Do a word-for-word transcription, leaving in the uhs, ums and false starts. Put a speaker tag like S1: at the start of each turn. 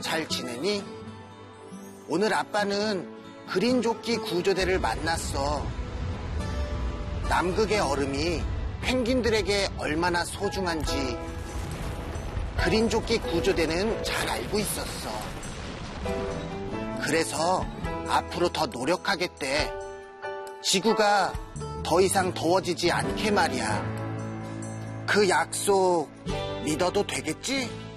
S1: 잘 지내니? 오늘 아빠는 그린조끼 구조대를 만났어. 남극의 얼음이 펭귄들에게 얼마나 소중한지 그린조끼 구조대는 잘 알고 있었어. 그래서 앞으로 더 노력하겠대. 지구가 더 이상 더워지지 않게 말이야. 그 약속 믿어도 되겠지?